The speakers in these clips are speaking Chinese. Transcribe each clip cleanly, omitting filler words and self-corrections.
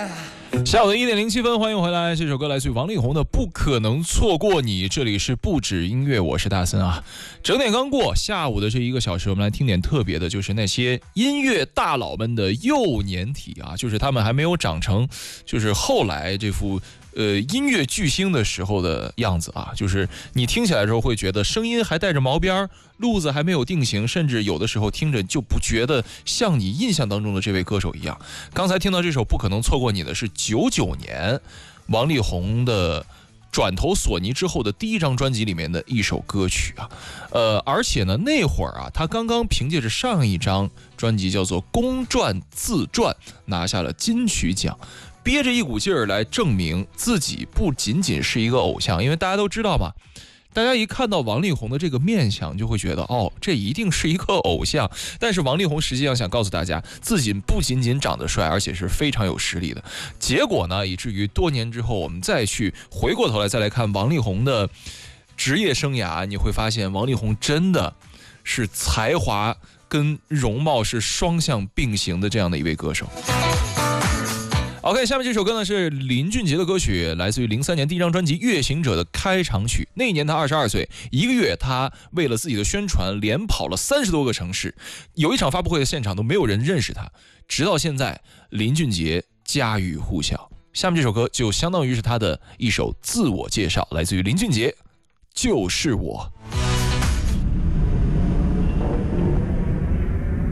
下午的1:07，欢迎回来。这首歌来自于王力宏的《不可能错过你》，这里是不止音乐，我是大森啊。整点刚过，下午的这1个小时，我们来听点特别的，就是那些音乐大佬们的幼年体啊，就是他们还没有长成，就是后来这副音乐巨星的时候的样子啊，就是你听起来的时候会觉得声音还带着毛边，路子还没有定型，甚至有的时候听着就不觉得像你印象当中的这位歌手一样。刚才听到这首《不可能错过你》的是99年王力宏的转投索尼之后的第1张专辑里面的一首歌曲啊，而且呢那会儿啊，他刚刚凭借着上一张专辑叫做《公传自传》拿下了金曲奖，憋着一股劲儿来证明自己不仅仅是一个偶像，因为大家都知道嘛，大家一看到王力宏的这个面相就会觉得哦，这一定是一个偶像。但是王力宏实际上想告诉大家，自己不仅仅长得帅，而且是非常有实力的。结果呢，以至于多年之后我们再去回过头来再来看王力宏的职业生涯，你会发现王力宏真的是才华跟容貌是双向并行的这样的一位歌手。OK， 下面这首歌呢是林俊杰的歌曲，来自于03年第1张专辑《月行者》的开场曲。那一年他22岁，1个月他为了自己的宣传连跑了30多个城市，有一场发布会的现场都没有人认识他，直到现在林俊杰家喻户晓。下面这首歌就相当于是他的一首自我介绍，来自于林俊杰，就是我。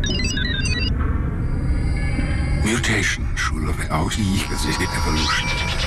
Mutation 除了 out 一个这些 evolution。